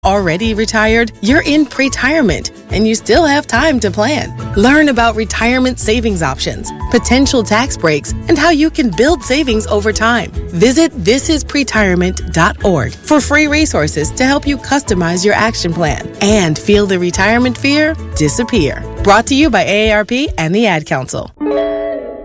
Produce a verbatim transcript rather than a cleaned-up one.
Already retired? You're in pre-retirement, and you still have time to plan. Learn about retirement savings options, potential tax breaks, and how you can build savings over time. Visit this is pretirement dot org for free resources to help you customize your action plan and feel the retirement fear disappear. Brought to you by A A R P and the Ad Council.